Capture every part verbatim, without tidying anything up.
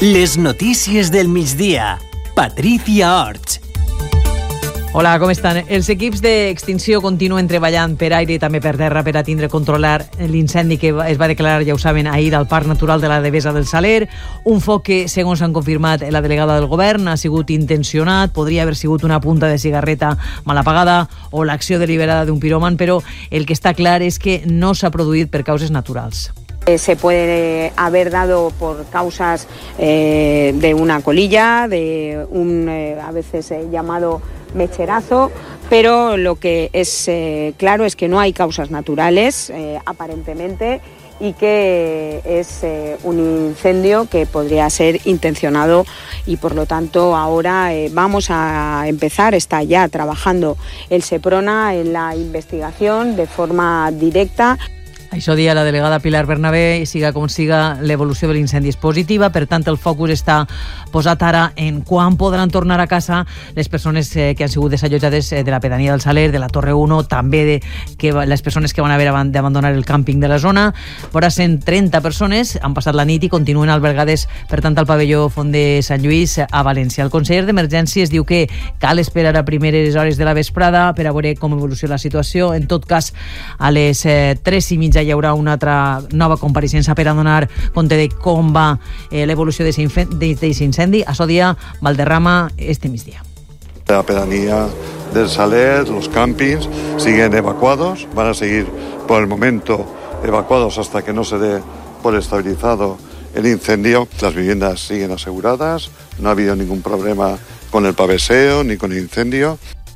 Les notícies del migdia. Patricia Orts. Hola, com estan? Els equips d'extinció continuen treballant per aire i també per terra per a tindre controlar l'incendi que es va declarar, ja ho saben, ahir al Parc Natural de la Devesa del Saler. Un foc que, segons han confirmat la delegada del govern, ha sigut intencionat, podria haver sigut una punta de cigarreta mal apagada o l'acció deliberada d'un piròman, però el que està clar és que no s'ha produït per causes naturals. Se puede haber dado por causas eh, de una colilla, de un eh, a veces eh, llamado mecherazo, pero lo que es eh, claro es que no hay causas naturales, eh, aparentemente, y que es eh, un incendio que podría ser intencionado y por lo tanto ahora eh, vamos a empezar, está ya trabajando el Seprona en la investigación de forma directa. Això dia la delegada Pilar Bernabé, siga com siga, l'evolució de l'incendi és positiva, per tant el focus està posat ara en quan podran tornar a casa les persones eh, que han sigut desallotjades eh, de la pedania del Saler, de la Torre u, també de que les persones que van haver d'abandonar el càmping de la zona. Vora cent trenta persones han passat la nit i continuen albergades, per tant, al pavelló Font de Sant Lluís a València. El conseller d'Emergències diu que cal esperar a primeres hores de la vesprada per a veure com evoluciona la situació. En tot cas, a les eh, tres i mitja hi haurà una altra nova compareixença per a donar compte de com va eh, l'evolució d'aquest incendi. A Sodia, Valderrama, este migdia. La pedanía del Saler, los campings siguen evacuados, van a seguir por el momento evacuados hasta que no se dé por estabilizado el incendio. Las viviendas siguen aseguradas, no ha habido ningún problema con el paveseo ni con el incendio.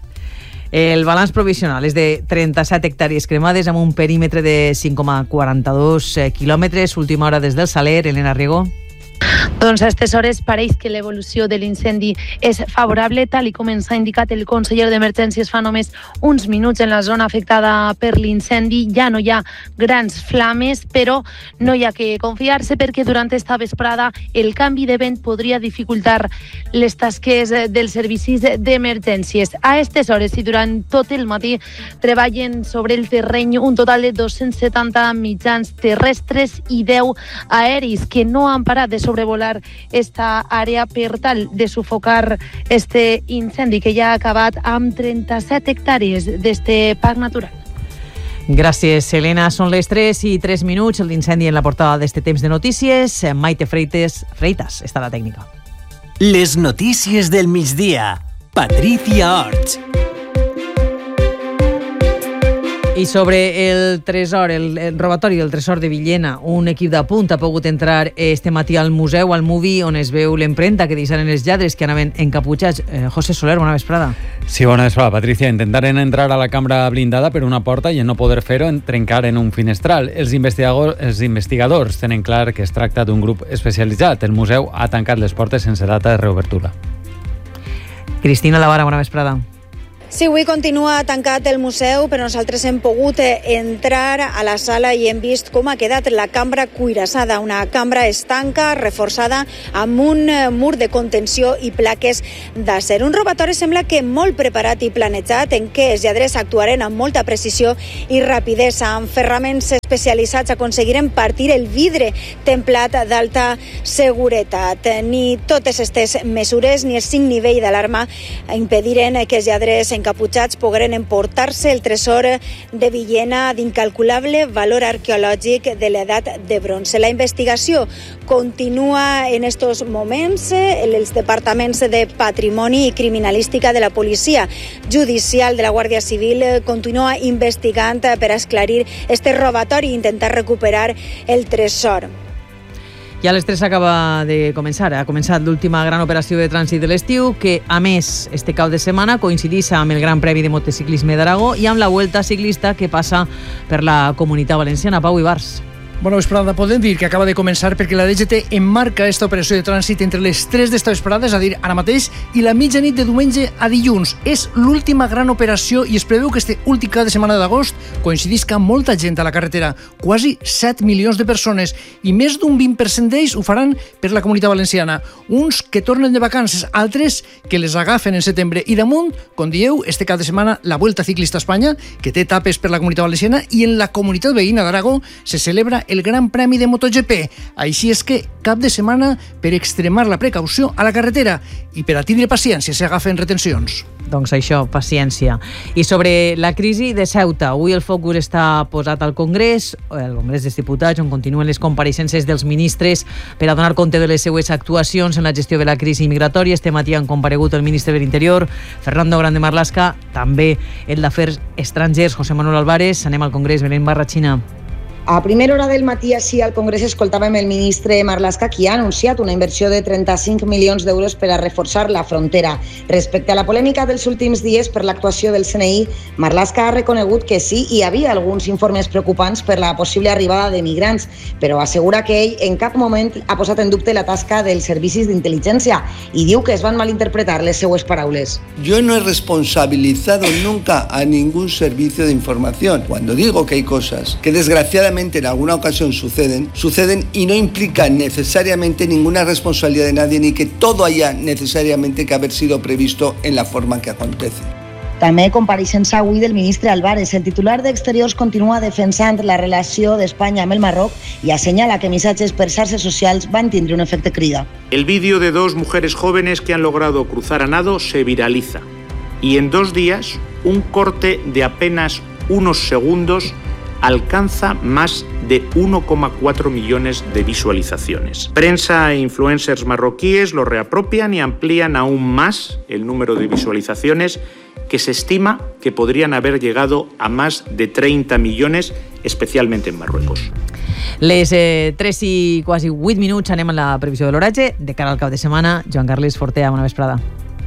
El balanç provisional és de trenta-set hectàrees cremades amb un perímetre de cinc coma quaranta-dos quilòmetres. Última hora des del Saler, Elena Riego. Doncs a aquestes hores pareix que l'evolució de l'incendi és favorable, tal i com ens ha indicat el conseller d'Emergències fa només uns minuts en la zona afectada per l'incendi. Ja no hi ha grans flames, però no hi ha que confiar-se perquè durant esta vesprada el canvi de vent podria dificultar les tasques dels servicis d'emergències. A aquestes hores i durant tot el matí treballen sobre el terreny un total de dos-cents setanta mitjans terrestres i deu aeris que no han parat de sobrevolar esta àrea per tal de sufocar este incendi que ja ha acabat amb trenta-set hectàrees d'este parc natural. Gràcies, Helena. Són les tres i tres minuts. L'incendi en la portada d'este temps de notícies. Maite Freites, Freitas està a la tècnica. Les notícies del migdia. Patricia Orts. I sobre el tresor, el, el robatori del tresor de Villena, un equip de punt ha pogut entrar este matí al museu, al Movi, on es veu l'empremta que deixaren els lladres que anaven encaputxats. Eh, José Soler, bona vesprada. Sí, bona vesprada, Patricia. Intentaren entrar a la cambra blindada per una porta i en no poder fer-ho en trencar en un finestral. Els investigadors, els investigadors tenen clar que es tracta d'un grup especialitzat. El museu ha tancat les portes sense data de reobertura. Cristina Lavara, bona vesprada. Sí, avui continua tancat el museu, però nosaltres hem pogut entrar a la sala i hem vist com ha quedat la cambra cuirassada, una cambra estanca, reforçada amb un mur de contenció i plaques d'acer. Un robatori sembla que molt preparat i planejat, en què els lladres actuaren amb molta precisió i rapidesa. Amb ferraments especialitzats aconseguiren partir el vidre templat d'alta seguretat. Ni totes aquestes mesures ni el cinc nivell d'alarma impediren que els lladres encaputxats pogueren emportar-se el tresor de Villena d'incalculable valor arqueològic de l'edat de bronze. La investigació continua en estos moments. Els departaments de Patrimoni i Criminalística de la Policia Judicial de la Guàrdia Civil continua investigant per esclarir este robatori i intentar recuperar el tresor. I a les tres acaba de començar. Ha començat l'última gran operació de trànsit de l'estiu, que, a més, este cap de setmana coincideix amb el Gran Premi de Motociclisme d'Aragó i amb la Vuelta Ciclista que passa per la Comunitat Valenciana. Pau Ibars. Bona vesprada. Podem dir que acaba de començar perquè la D G T emmarca aquesta operació de trànsit entre les tres d'esta vesprada, és a dir, ara mateix, i la mitjanit de diumenge a dilluns. És l'última gran operació i es preveu que este últim cap de setmana d'agost coincidisca molta gent a la carretera, quasi set milions de persones, i més d'un vint per cent d'ells ho faran per la Comunitat Valenciana. Uns que tornen de vacances, altres que les agafen en setembre. I damunt, com dieu, este cap de setmana la Vuelta Ciclista a Espanya, que té etapes per la Comunitat Valenciana, i en la Comunitat Veïna d'Aragó se celebra el el Gran Premi de MotoGP. Així és que cap de setmana per extremar la precaució a la carretera i per a tindre paciència si agafen retencions. Doncs això, paciència. I sobre la crisi de Ceuta, avui el focus està posat al Congrés, al Congrés dels Diputats, on continuen les compareixences dels ministres per a donar compte de les seues actuacions en la gestió de la crisi migratòria. Este matí han comparegut el ministre de l'Interior, Fernando Grande Marlaska, també el d'Afers Estrangers, José Manuel Álvarez. Anem al Congrés, Belén Barrachina. A primera hora del matí, així, al Congrés escoltàvem el ministre Marlaska, qui ha anunciat una inversió de trenta-cinc milions d'euros per a reforçar la frontera. Respecte a la polèmica dels últims dies per l'actuació del C N I, Marlaska ha reconegut que sí, hi havia alguns informes preocupants per la possible arribada de migrants, però assegura que ell en cap moment ha posat en dubte la tasca dels servicis d'intel·ligència i diu que es van malinterpretar les seues paraules. Yo no he responsabilizado nunca a ningún servicio de información. Cuando digo que hay cosas que desgraciadamente en alguna ocasión suceden, suceden y no implican necesariamente ninguna responsabilidad de nadie ni que todo haya necesariamente que haber sido previsto en la forma que acontece. També compareixença avui del ministre Álvarez. El titular d'Exteriors continua defensant la relació d'Espanya amb el Marroc i assenyala que missatges per xarxes socials van tindre un efecte crida. El vídeo de dos mujeres jóvenes que han logrado cruzar a nado se viraliza y en dos días un corte de apenas unos segundos alcanza más de uno coma cuatro millones de visualizaciones. Prensa e influencers marroquíes lo reapropian y amplían aún más el número de visualizaciones, que se estima que podrían haber llegado a más de treinta millones, especialmente en Marruecos. Les eh, tres i quasi vuit minuts anem a la previsió de l'oratge. De cara al cap de setmana, Joan Carles Fortea, bona vesprada.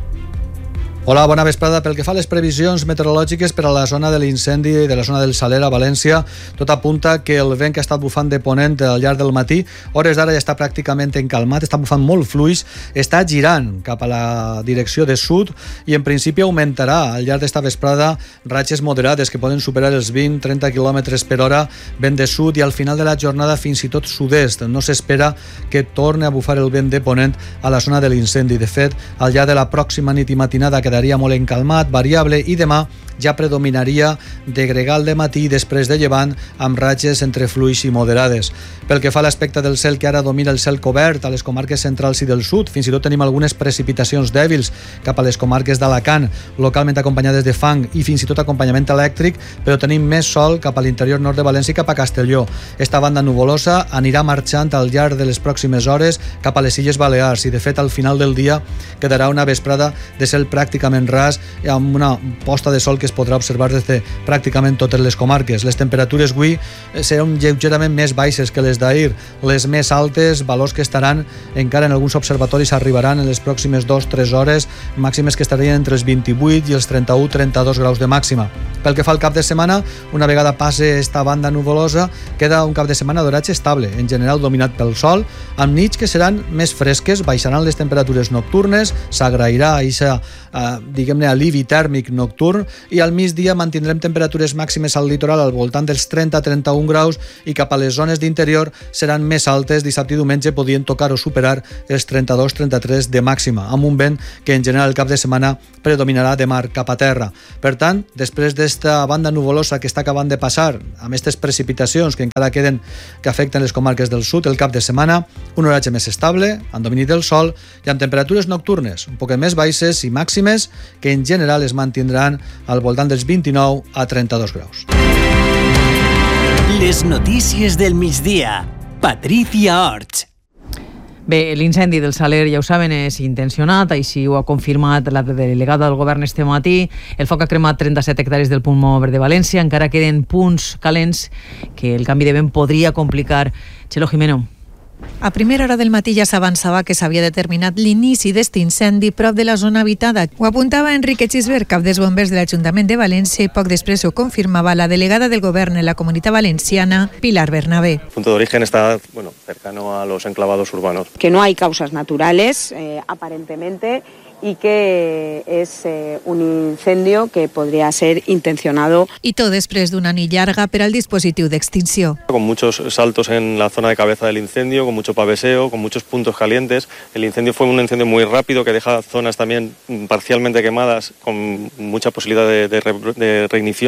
Hola, bona vesprada. Pel que fa a les previsions meteorològiques per a la zona de l'incendi i de la zona del Saler a València, tot apunta que el vent que ha estat bufant de ponent al llarg del matí, hores d'ara ja està pràcticament encalmat, està bufant molt fluix, està girant cap a la direcció de sud i en principi augmentarà al llarg d'esta vesprada ratxes moderades que poden superar els vint a trenta quilòmetres per hora, vent de sud, i al final de la jornada fins i tot sud-est. No s'espera que torni a bufar el vent de ponent a la zona de l'incendi. De fet, al llarg de la pròxima nit i matinada quedarà molt encalmat, variable, i demà ja predominaria de gregal de matí i després de llevant amb ratxes entre fluix i moderades. Pel que fa a l'aspecte del cel, que ara domina el cel cobert a les comarques centrals i del sud, fins i tot tenim algunes precipitacions dèbils cap a les comarques d'Alacant, localment acompanyades de fang i fins i tot acompanyament elèctric, però tenim més sol cap a l'interior nord de València i cap a Castelló. Esta banda nuvolosa anirà marxant al llarg de les pròximes hores cap a les Illes Balears i, de fet, al final del dia quedarà una vesprada de cel pràcticament ras i amb una posta de sol que es podrà observar des de pràcticament totes les comarques. Les temperatures avui seran lleugerament més baixes que les d'ahir. Les més altes, valors que estaran encara en alguns observatoris arribaran en les pròximes dues a tres hores, màximes que estarien entre els vint-i-vuit i els trenta-u a trenta-dos graus de màxima. Pel que fa al cap de setmana, una vegada passe esta banda nuvolosa, queda un cap de setmana d'oratge estable, en general dominat pel sol, amb nits que seran més fresques, baixaran les temperatures nocturnes, s'agrairà aquesta, eh, diguem-ne, alivi tèrmic nocturn, i al migdia mantindrem temperatures màximes al litoral al voltant dels trenta a trenta-un graus i cap a les zones d'interior seran més altes. Dissabte i diumenge podien tocar o superar els trenta-dos a trenta-tres de màxima, amb un vent que en general el cap de setmana predominarà de mar cap a terra. Per tant, després d'esta banda nuvolosa que està acabant de passar, amb aquestes precipitacions que encara queden que afecten les comarques del sud, el cap de setmana, un oratge més estable, amb domini del sol i amb temperatures nocturnes un poc més baixes i màximes que en general es mantindran al voltant dels vint-i-nou a trenta-dos graus. Les notícies del migdia. Patricia Orts. Bé, l'incendi del Saler, ja ho saben, és intencionat, així ho ha confirmat la delegada del govern este matí. El foc ha cremat trenta-set hectàrees del Pulmó Verd de València. Encara queden punts calents que el canvi de vent podria complicar. Txelo Jimeno. A primera hora del matí ja s'avançava que s'havia determinat l'inici d'est incendi prop de la zona habitada. Ho apuntava Enrique Chisbert, cap dels bombers de l'Ajuntament de València, i poc després ho confirmava la delegada del govern en la Comunitat Valenciana, Pilar Bernabé. El punto de origen está, bueno, cercano a los enclavados urbanos. Que no hay causas naturales, eh, aparentemente, y que es eh, un incendio que podría ser intencionado. I tot després d'una nit llarga per al dispositiu d'extinció. Con muchos saltos en la zona de cabeza del incendio, con mucho paveseo, con muchos puntos calientes. El incendio fue un incendio muy rápido que deja zonas también parcialmente quemadas, con mucha posibilidad de, de, re, de reigniciones.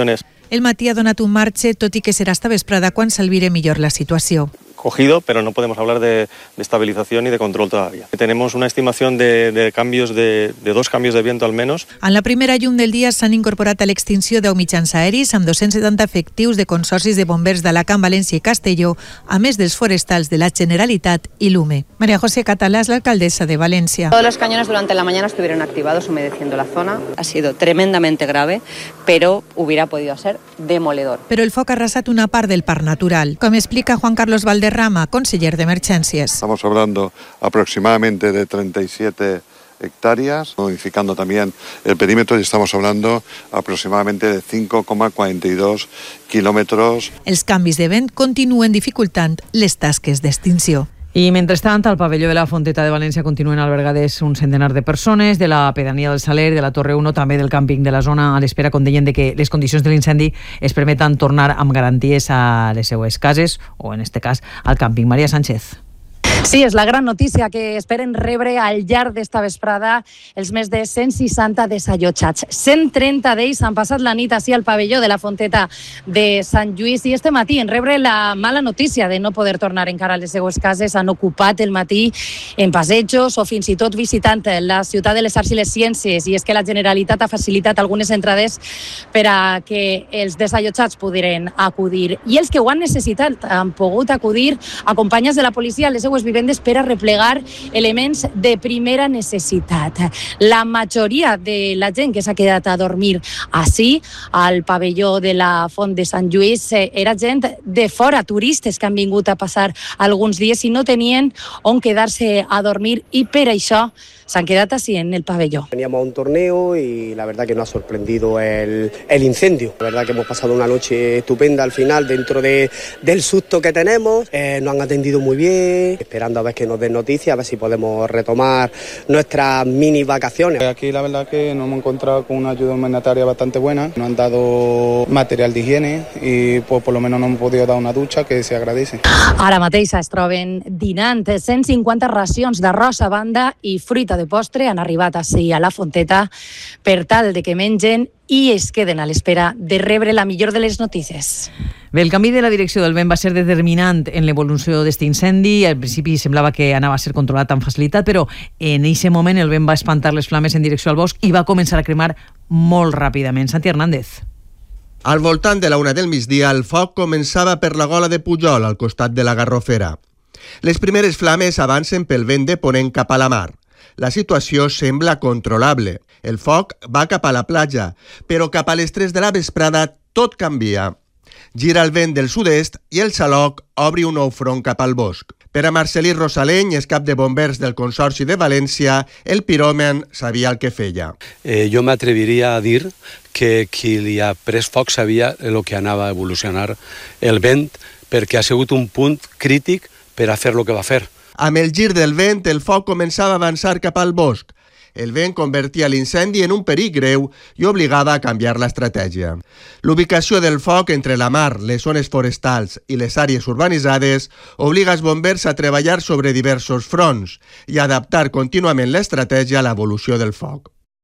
El matí ha donat un marge, tot i que serà esta vesprada quan s'alvire millor la situació. Cogido, pero no podemos hablar de, de estabilización y de control todavía. Tenemos una estimación de, de cambios de, de dos cambios de viento al menos. En la primera llum del dia s'han incorporat a l'extinció deu mitjans aeris amb dos-cents setanta efectius de consorcis de bombers d'Alacant, València i Castelló, a més dels forestals de la Generalitat y Lume. María José Catalá es la alcaldesa de Valencia. Todos los cañones durante la mañana estuvieron activados humedeciendo la zona. Ha sido tremendamente grave, pero hubiera podido ser demoledor. Però el foc ha arrasat una part del parc natural, com explica Juan Carlos Valderrama, conseller de Emergencias. Estamos hablando aproximadamente de treinta y siete hectáreas, modificando también el perímetro, y estamos hablando aproximadamente de cinco coma cuarenta y dos kilómetros. Els canvis de vent continuen dificultant les tasques d'extinció. I mentrestant, al pavelló de la Fonteta de València continuen albergades un centenar de persones de la pedania del Saler, de la Torre uno, també del càmping de la zona, a l'espera, com deien, de que les condicions de l'incendi es permeten tornar amb garanties a les seues cases, o en este cas al càmping. Maria Sánchez. Sí, és la gran notícia que esperen rebre al llarg d'esta vesprada els més de cent seixanta desallotjats. cent trenta d'ells han passat la nit així al pavelló de la Fonteta de Sant Lluís i este matí en rebre la mala notícia de no poder tornar encara a les seues cases. Han ocupat el matí en passejos o fins i tot visitant la ciutat de les arts i les ciències, i és que la Generalitat ha facilitat algunes entrades per a que els desallotjats poderen acudir. I els que ho han necessitat han pogut acudir acompanyats de la policia a les seues vivendes per a replegar elements de primera necessitat. La majoria de la gent que s'ha quedat a dormir així, al pavelló de la Font de Sant Lluís, era gent de fora, turistes que han vingut a passar alguns dies i no tenien on quedar-se a dormir, i per això s'han quedat así en el pabellón. Veníamos a un torneo y la verdad que nos ha sorprendido el, el incendio. La verdad que hemos pasado una noche estupenda al final dentro de, del susto que tenemos. Eh, nos han atendido muy bien, esperando a ver que nos den noticias, a ver si podemos retomar nuestras mini vacaciones. Aquí la verdad que nos hemos encontrado con una ayuda humanitaria bastante buena. Nos han dado material de higiene y pues por lo menos nos hemos podido dar una ducha, que se agradece. Ara mateix es troben dinant cent cinquanta racions d'arròs a banda i fruita de postre. Han arribat així a la Fonteta per tal de que mengen i es queden a l'espera de rebre la millor de les notícies. Bé, el canvi de la direcció del vent va ser determinant en l'evolució d'aquest incendi. Al principi semblava que anava a ser controlat amb facilitat, però en aquest moment el vent va espantar les flames en direcció al bosc i va començar a cremar molt ràpidament. Santi Hernández. Al voltant de la una del migdia, el foc començava per la gola de Pujol, al costat de la Garrofera. Les primeres flames avancen pel vent de ponent cap a la mar. La situació sembla controlable. El foc va cap a la platja, però cap a les tres de la vesprada tot canvia. Gira el vent del sud-est i el xaloc obri un nou front cap al bosc. Per a Marcelí Rosaleny, és cap de bombers del Consorci de València, el piròman sabia el que feia. Eh, jo m'atreviria a dir que qui li ha pres foc sabia el que anava a evolucionar el vent, perquè ha sigut un punt crític per a fer el que va fer. Amb el gir del vent, el foc començava a avançar cap al bosc. El vent convertia l'incendi en un perill greu i obligava a canviar l'estratègia. L'ubicació del foc entre la mar, les zones forestals i les àrees urbanitzades obliga els bombers a treballar sobre diversos fronts i a adaptar contínuament l'estratègia a l'evolució del foc.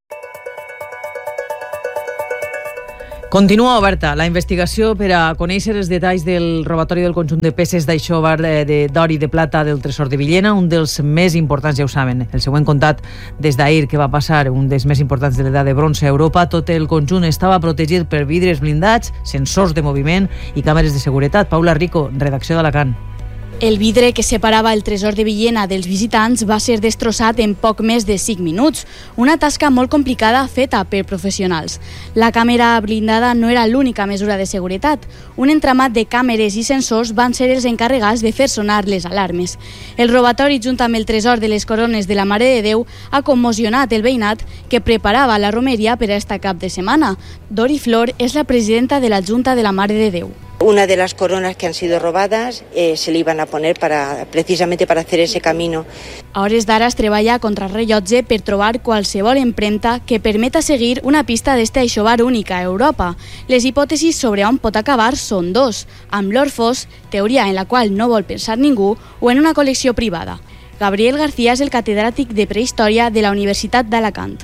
Continua oberta la investigació per a conèixer els detalls del robatori del conjunt de peces d'aixòvar d'or i de plata del tresor de Villena, un dels més importants, ja ho saben. El següent comptat des d'ahir que va passar, un dels més importants de l'edat de bronze a Europa. Tot el conjunt estava protegit per vidres blindats, sensors de moviment i càmeres de seguretat. Paula Rico, redacció d'Alacant. El vidre que separava el tresor de Villena dels visitants va ser destrossat en poc més de cinc minuts, una tasca molt complicada feta per professionals. La càmera blindada no era l'única mesura de seguretat. Un entramat de càmeres i sensors van ser els encarregats de fer sonar les alarmes. El robatori, junt amb el tresor de les corones de la Mare de Déu, ha commocionat el veïnat que preparava la romeria per a esta cap de setmana. Dori Flor és la presidenta de la Junta de la Mare de Déu. Una de las coronas que han sido robadas eh, se le iban a poner para, precisamente para hacer ese camino. A hores d'ara es treballa contra rellotge per trobar qualsevol empremta que permeta seguir una pista d'este aixovar única a Europa. Les hipòtesis sobre on pot acabar són dos, amb l'or fos, teoria en la qual no vol pensar ningú, o en una col·lecció privada. Gabriel García és el catedràtic de Prehistòria de la Universitat d'Alacant.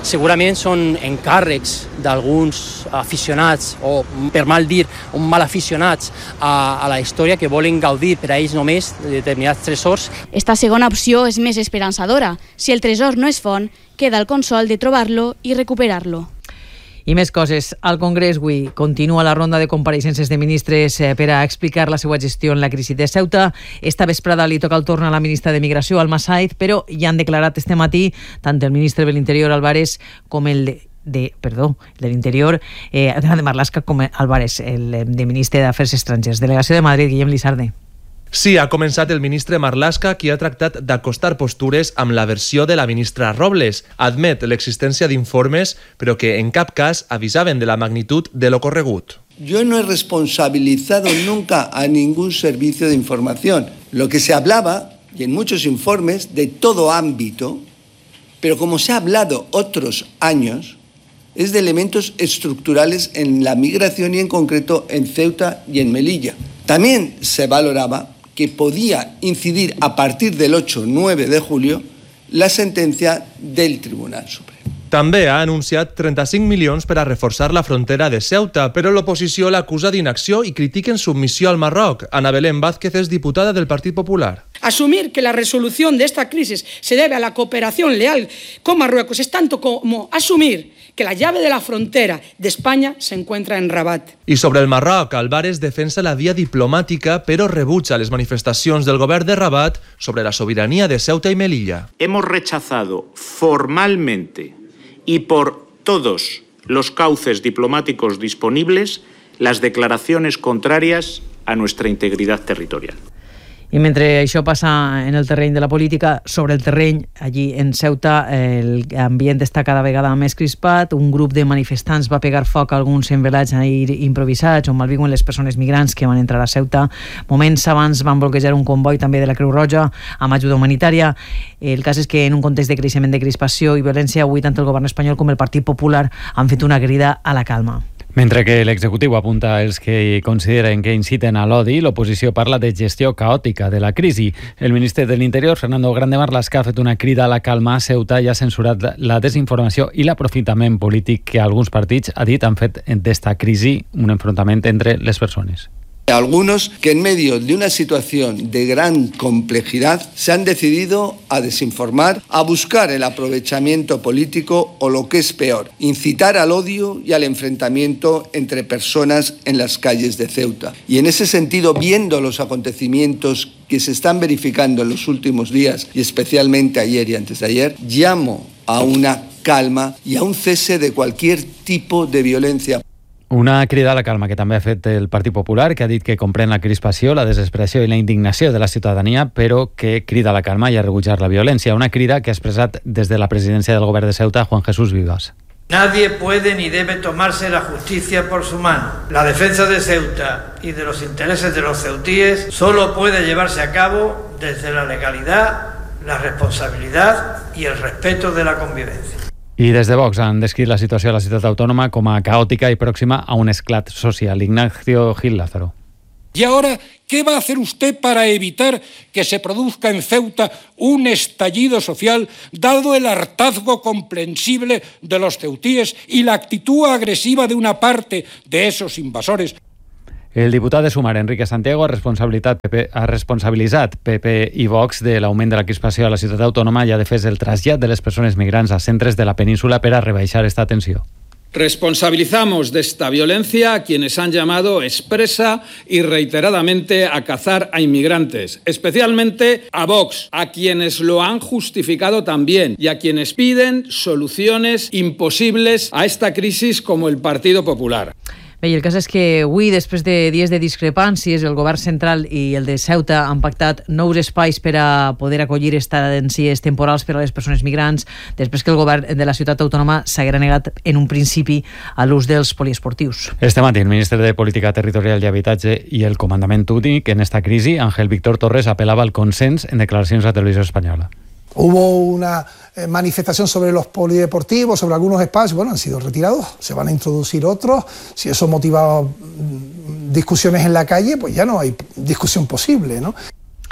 segurament són encàrrecs d'alguns aficionats, o per mal dir, un mal aficionats a, a la història que volen gaudir per a ells només de determinats tresors. Esta segona opció és més esperançadora. Si el tresor no és font, queda el consol de trobar-lo i recuperar-lo. I més coses. Al Congrés avui continua la ronda de compareixences de ministres per a explicar la seva gestió en la crisi de Ceuta. Esta vesprada li toca el torn a la ministra de Migració, Alma Said, però ja han declarat este matí tant el ministre de l'Interior, Álvarez, com el de de, perdó, de l'Interior, eh, de Marlaska, com Álvarez, el de ministre d'Afers Estrangers. Delegació de Madrid, Guillem Lizarde. Sí, ha començat el ministre Marlaska, qui ha tractat d'acostar postures amb la versió de la ministra Robles. Admet l'existència d'informes, però que en cap cas avisaven de la magnitud de lo corregut. Yo no he responsabilizado nunca a ningún servicio de información. Lo que se hablaba, y en muchos informes, de todo ámbito, pero como se ha hablado otros años, es de elementos estructurales en la migración y en concreto en Ceuta y en Melilla. También se valoraba que podía incidir a partir del ocho nueve de julio la sentencia del Tribunal Supremo. També ha anunciat trenta-cinc milions per a reforçar la frontera de Ceuta, però l'oposició l'acusa d'inacció i critiquen submissió al Marroc. Ana Belén Vázquez es diputada del Partit Popular. Asumir que la resolución de esta crisis se debe a la cooperación leal con Marruecos es tanto como asumir que la llave de la frontera de España se encuentra en Rabat. I sobre el Marroc, Álvarez defensa la via diplomàtica, però rebutja les manifestacions del govern de Rabat sobre la soberanía de Ceuta y Melilla. Hemos rechazado formalmente y por todos los cauces diplomáticos disponibles las declaraciones contrarias a nuestra integridad territorial. I mentre això passa en el terreny de la política, sobre el terreny, allí en Ceuta, l'ambient està cada vegada més crispat. Un grup de manifestants va pegar foc a alguns envelats ahir improvisats on malviuen les persones migrants que van entrar a Ceuta. Moments abans van bloquejar un comboi també de la Creu Roja amb ajuda humanitària. El cas és que en un context de creixement de crispació i violència, avui tant el govern espanyol com el Partit Popular han fet una crida a la calma. Mentre que l'executiu apunta els que consideren que inciten a l'odi, l'oposició parla de gestió caòtica de la crisi. El ministre de l'Interior, Fernando Grande Marlaska, ha fet una crida a la calma a Ceuta i ha censurat la desinformació i l'aprofitament polític que alguns partits, ha dit, han fet d'esta crisi un enfrontament entre les persones. Algunos que en medio de una situación de gran complejidad se han decidido a desinformar, a buscar el aprovechamiento político o lo que es peor, incitar al odio y al enfrentamiento entre personas en las calles de Ceuta. Y en ese sentido, viendo los acontecimientos que se están verificando en los últimos días y especialmente ayer y antes de ayer, llamo a una calma y a un cese de cualquier tipo de violencia. Una crida a la calma que també ha fet el Partit Popular, que ha dit que comprèn la crispació, la desesperació i la indignació de la ciutadania, però que crida a la calma i a rebutjar la violència. Una crida que ha expressat des de la presidència del govern de Ceuta, Juan Jesús Vivas. Nadie puede ni debe tomarse la justicia por su mano. La defensa de Ceuta y de los intereses de los ceutíes solo puede llevarse a cabo desde la legalidad, la responsabilidad y el respeto de la convivencia. I des de Vox han descrit la situació a la ciutat autònoma com a caòtica i pròxima a un esclat social. Ignacio Gil Lázaro. Y ahora, ¿qué va a hacer usted para evitar que se produzca en Ceuta un estallido social, dado el hartazgo comprensible de los ceutíes y la actitud agresiva de una parte de esos invasores? El diputat de Sumar, Enrique Santiago, ha, responsabilitat P P, ha responsabilitzat P P i Vox de l'augment de la crispació a la ciutat autònoma i ha defès el trasllat de les persones migrants a centres de la península per a rebaixar esta tensió. Responsabilizamos de esta violencia a quienes han llamado expresa y reiteradamente a cazar a inmigrantes, especialmente a Vox, a quienes lo han justificado también y a quienes piden soluciones imposibles a esta crisis como el Partido Popular. Bé, i el cas és que avui, després de dies de discrepàncies, el govern central i el de Ceuta han pactat nous espais per a poder acollir estadícies temporals per a les persones migrants, després que el govern de la ciutat autònoma s'haguera negat en un principi a l'ús dels poliesportius. Este matí, el ministre de Política Territorial i Habitatge i el comandament únic en esta crisi, Ángel Víctor Torres, apel·lava al consens en declaracions a Televisió Espanyola. Hubo una eh, manifestación sobre los polideportivos, sobre algunos espacios, bueno, han sido retirados, se van a introducir otros. Si eso motiva discusiones en la calle, pues ya no hay discusión posible, ¿no?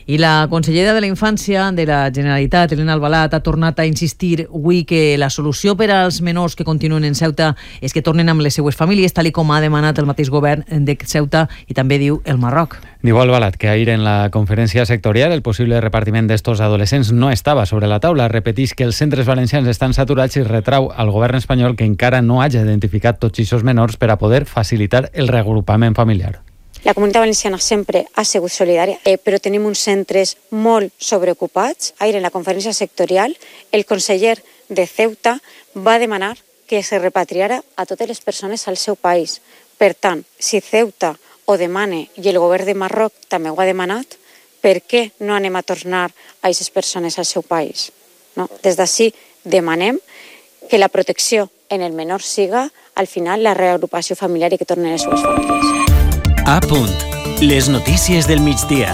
I la consellera de la Infància de la Generalitat, Elena Albalat, ha tornat a insistir avui que la solució per als menors que continuen en Ceuta és que tornen amb les seues famílies, tal com ha demanat el mateix govern de Ceuta i també diu el Marroc. Diu Albalat que ahir en la conferència sectorial el possible repartiment d'estos adolescents no estava sobre la taula. Repeteix que els centres valencians estan saturats i retrau al govern espanyol que encara no hagi identificat tots aquests menors per a poder facilitar el reagrupament familiar. La Comunitat Valenciana sempre ha sigut solidària, eh, però tenim uns centres molt sobreocupats. Ahir en la conferència sectorial el conseller de Ceuta va demanar que se repatriara a totes les persones al seu país. Per tant, si Ceuta ho demana i el govern de Marroc també ho ha demanat, per què no anem a tornar a aquestes persones al seu país? No? Des d'ací demanem que la protecció en el menor siga al final la reagrupació familiar i que tornen a les seves famílies. A punt. Les notícies del migdia.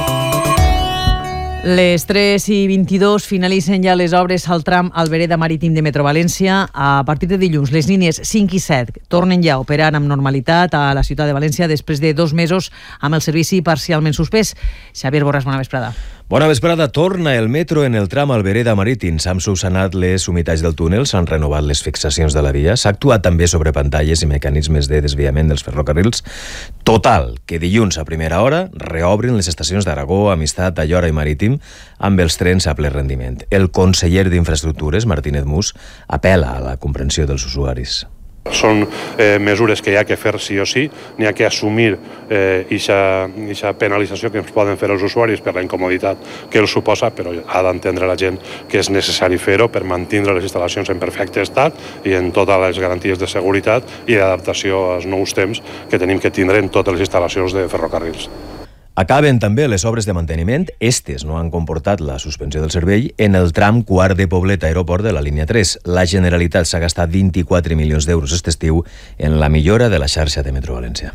Les tres i vint-i-dos finalitzen ja les obres al tram Albereda Marítim de Metro València. A partir de dilluns, les línies cinc i set tornen ja a operar amb normalitat a la ciutat de València després de dos mesos amb el servici parcialment suspès. Xavier Borràs, bona vesprada. Bona vesprada. Torna el metro en el tram Albereda Marítim. S'han subsanat les humitats del túnel, s'han renovat les fixacions de la via, s'ha actuat també sobre pantalles i mecanismes de desviament dels ferrocarrils. Total, que dilluns a primera hora reobrin les estacions d'Aragó, Amistat, Ayora i Marítim amb els trens a ple rendiment. El conseller d'Infraestructures, Martínez Mus, apela a la comprensió dels usuaris. Són eh, mesures que hi ha que fer sí o sí, n'hi ha que assumir aquesta eh, penalització que ens poden fer els usuaris per la incomoditat que els suposa, però ha d'entendre la gent que és necessari fer-ho per mantenir les instal·lacions en perfecte estat i en totes les garanties de seguretat i d'adaptació als nous temps que tenim que tindre en totes les instal·lacions de ferrocarrils. Acaben també les obres de manteniment. Estes no han comportat la suspensió del servei en el tram Quart de Poblet Aeroport de la línia tres. La Generalitat s'ha gastat vint-i-quatre milions d'euros aquest estiu en la millora de la xarxa de Metro València.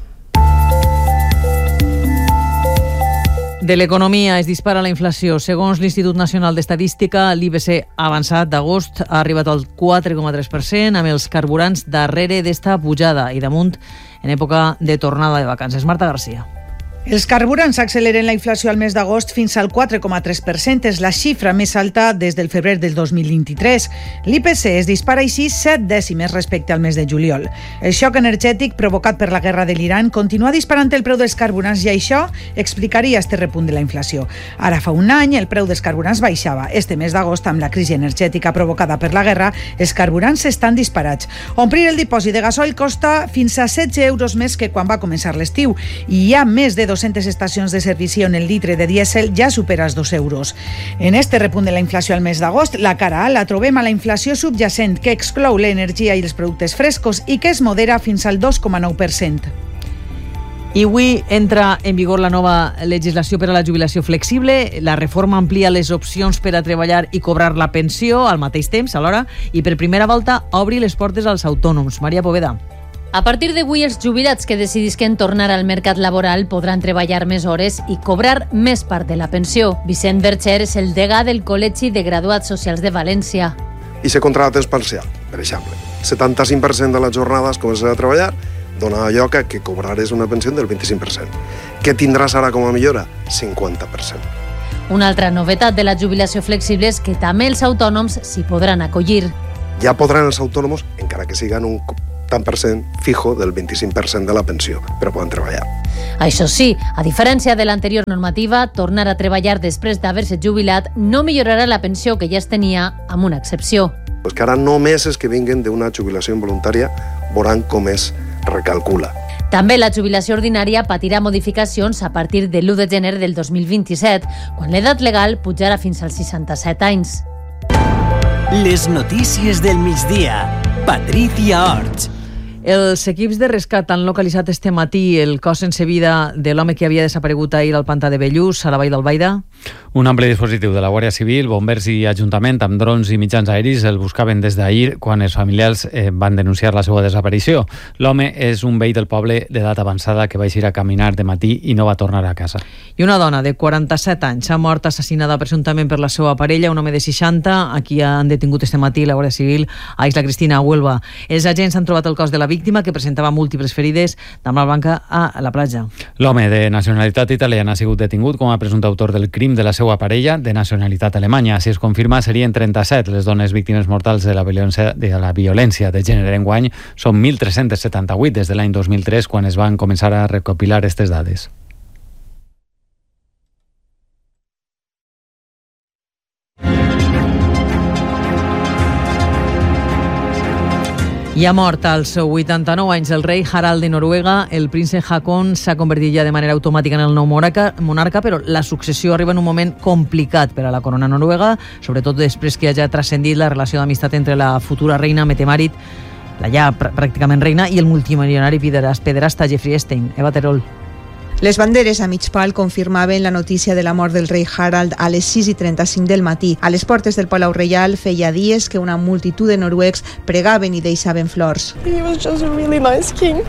De l'economia es dispara la inflació. Segons l'Institut Nacional d'Estadística, l'I B C avançat d'agost ha arribat al quatre coma tres per cent, amb els carburants darrere d'esta pujada i damunt en època de tornada de vacances. Marta Garcia. Els carburants acceleren la inflació al mes d'agost fins al quatre coma tres per cent. És la xifra més alta des del febrer del dos mil vint-i-tres. L'I P C es dispara així set dècimes respecte al mes de juliol. El xoc energètic provocat per la guerra de l'Iran continua disparant el preu dels carburants i això explicaria este repunt de la inflació. Ara fa un any el preu dels carburants baixava. Este mes d'agost, amb la crisi energètica provocada per la guerra, els carburants estan disparats. Omplir el dipòsit de gasoil costa fins a setze euros més que quan va començar l'estiu i hi ha més de dues-centes estacions de servici on el litre de dièsel ja supera els dos euros. En este repunt de la inflació al mes d'agost, la cara A la trobem a la inflació subjacent, que exclou l'energia i els productes frescos i que es modera fins al dos coma nou per cent. I avui entra en vigor la nova legislació per a la jubilació flexible. La reforma amplia les opcions per a treballar i cobrar la pensió al mateix temps, alhora, i per primera volta obri les portes als autònoms. Maria Poveda. A partir d'avui, els jubilats que decidisquen tornar al mercat laboral podran treballar més hores i cobrar més part de la pensió. Vicent Bercher és el degà del Col·legi de Graduats Socials de València. I se contracte és parcial, per exemple. setanta-cinc per cent de les jornades començarà a treballar, dona lloc a que cobraràs una pensió del vint-i-cinc per cent. Què tindràs ara com a millora? cinquanta per cent. Una altra novetat de la jubilació flexible és que també els autònoms s'hi podran acollir. Ja podran els autònoms, encara que siguin un tant per cent fijo del vint-i-cinc per cent de la pensió, però poden treballar. Això sí, a diferència de l'anterior normativa, tornar a treballar després d'haver-se jubilat no millorarà la pensió que ja es tenia, amb una excepció. Pues que ara només els que vinguen d'una jubilació involuntària veuran com es recalcula. També la jubilació ordinària patirà modificacions a partir de l'u de gener del dos mil vint-i-set, quan l'edat legal pujarà fins als seixanta-set anys. Les notícies del migdia. Patricia Orts. Els equips de rescat han localitzat este matí el cos sense vida de l'home que havia desaparegut ahir al pantà de Bellús, a la vall d'Albaida. Un ampli dispositiu de la Guàrdia Civil, bombers i Ajuntament amb drons i mitjans aeris el buscaven des d'ahir quan els familiars eh, van denunciar la seva desaparició. L'home és un veí del poble d'edat avançada que va eixir a caminar de matí i no va tornar a casa. I una dona de quaranta-set anys ha mort assassinada presumptament per la seva parella, un home de seixanta, a qui han detingut este matí la Guàrdia Civil a Isla Cristina, a Huelva. Els agents han trobat el cos de la víctima, que presentava múltiples ferides, d'arma blanca a la platja. L'home de nacionalitat italiana ha sigut detingut com a presumpte autor del crim crim de la seva parella, de nacionalitat alemanya. Si es confirma, serien trenta-set les dones víctimes mortals de la violència de, la violència de gènere enguany. Són mil tres-cents setanta-vuit des de l'any dos mil tres, quan es van començar a recopilar aquestes dades. I ha mort als vuitanta-nou anys el rei Harald de Noruega. El príncep Haakon s'ha convertit ja de manera automàtica en el nou monarca, monarca, però la successió arriba en un moment complicat per a la corona noruega, sobretot després que hagi transcendit la relació d'amistat entre la futura reina Mette-Marit, la ja pr pràcticament reina, i el multimilionari pederasta Jeffrey Epstein. Eva Terol. Les banderes a mig pal confirmaven la notícia de la mort del rei Harald a les sis i trenta-cinc del matí. A les portes del Palau Reial feia dies que una multitud de noruecs pregaven i deixaven flors. He was just a really nice king.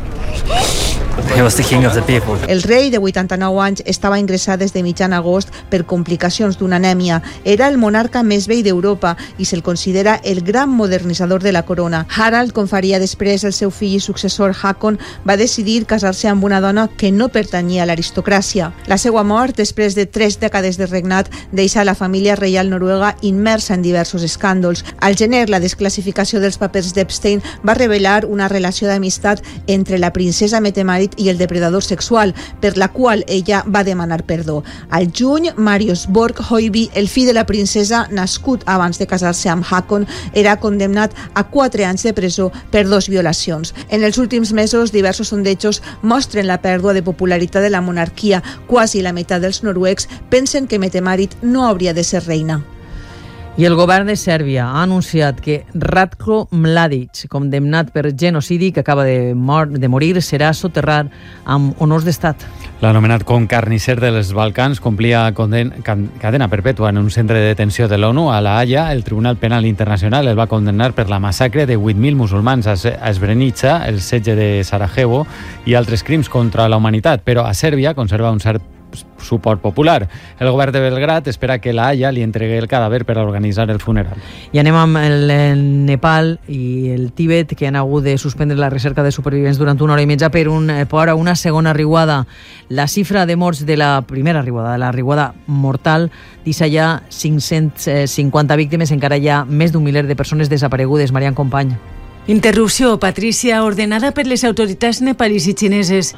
He was the king of the people. El rei, de vuitanta-nou anys, estava ingressat des de mitjan agost per complicacions d'una anèmia. Era el monarca més vell d'Europa i se'l considera el gran modernitzador de la corona. Harald, com faria després el seu fill i successor Haakon, va decidir casar-se amb una dona que no pertanyia a l'aristocràcia. La seva mort, després de tres dècades de regnat, deixa la família reial noruega immersa en diversos escàndols. Al gener, la desclassificació dels papers d'Epstein va revelar una relació d'amistat entre la princesa Mette-Marit i el depredador sexual, per la qual ella va demanar perdó. Al juny, Marius Borg Høiby, el fill de la princesa, nascut abans de casar-se amb Haakon, era condemnat a quatre anys de presó per dos violacions. En els últims mesos, diversos sondejos mostren la pèrdua de popularitat de la monarquia. Quasi la meitat dels noruecs pensen que Mette-Marit no hauria de ser reina. I el govern de Sèrbia ha anunciat que Ratko Mladic, condemnat per genocidi que acaba de, mor de morir, serà soterrat amb honors d'estat. L'anomenat concarnisser dels Balcans complia cadena perpètua en un centre de detenció de l'ONU a La Haia. El Tribunal Penal Internacional el va condemnar per la massacre de vuit mil musulmans a Srebrenica, el setge de Sarajevo i altres crims contra la humanitat, però a Sèrbia conserva un cert suport popular. El govern de Belgrat espera que La Haia li entregui el cadàver per a organitzar el funeral. I anem amb el, el Nepal i el Tíbet, que han hagut de suspendre la recerca de supervivents durant una hora i mitja per, un, per a una segona riuada. La xifra de morts de la primera riuada, de la riuada mortal, deixa ja cinc-cents cinquanta víctimes, encara hi ha més d'un miler de persones desaparegudes. Marian Company. Interrupció, Patrícia, ordenada per les autoritats nepalís i xineses.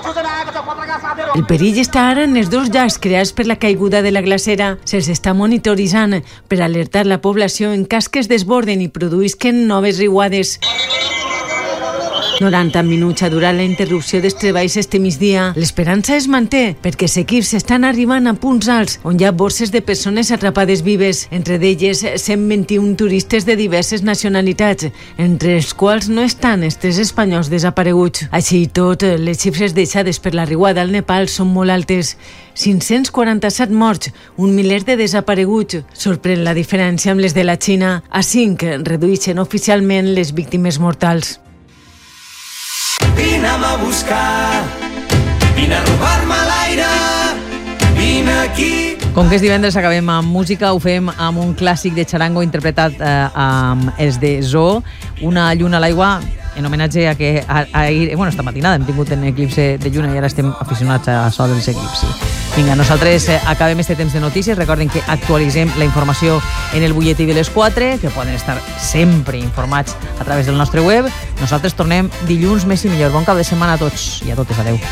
El perill està ara en els dos llacs creats per la caiguda de la glacera. Se'ls està monitoritzant per alertar la població en cas que es desborden i produïsquen noves riuades. noranta minuts ha durat la interrupció dels treballs este migdia. L'esperança es manté perquè els equips estan arribant a punts alts on hi ha borses de persones atrapades vives, entre d'elles cent vint-i-un turistes de diverses nacionalitats, entre els quals no estan els tres espanyols desapareguts. Així i tot, les xifres deixades per la riuada al Nepal són molt altes. cinc-cents quaranta-set morts, un miler de desapareguts. Sorprèn la diferència amb les de la Xina. A cinc redueixen oficialment les víctimes mortals. Vine'm a buscar, vine a robar-me l'aire, vine aquí. Com que és divendres acabem amb música, ho fem amb un clàssic de charango interpretat eh, amb els de Zoo, Una lluna a l'aigua, en homenatge a que a, a, bueno, esta matinada hem tingut un eclipse de lluna i ara estem aficionats a això dels eclipsis. Vinga, nosaltres eh, acabem este temps de notícies. Recorden que actualitzem la informació en el butlletí de les quatre, que poden estar sempre informats a través del nostre web. Nosaltres tornem dilluns més i millor. Bon cap de setmana a tots i a totes. Adeu.